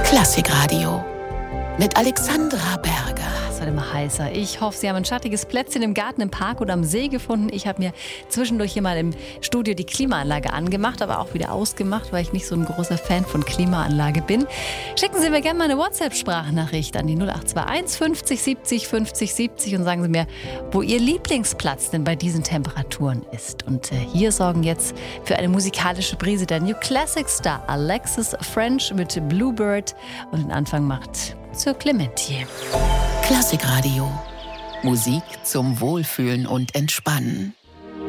Klassikradio mit Alexandra Berger. Es wird immer heißer. Ich hoffe, Sie haben ein schattiges Plätzchen im Garten, im Park oder am See gefunden. Ich habe mir zwischendurch hier mal im Studio die Klimaanlage angemacht, aber auch wieder ausgemacht, weil ich nicht so ein großer Fan von Klimaanlage bin. Schicken Sie mir gerne mal eine WhatsApp-Sprachnachricht an die 0821 50 70 50 70 und sagen Sie mir, wo Ihr Lieblingsplatz denn bei diesen Temperaturen ist. Und hier sorgen jetzt für eine musikalische Prise der New Classic Star Alexis French mit Bluebird und den Anfang macht Sir Clementier. Klassikradio. Musik zum Wohlfühlen und Entspannen.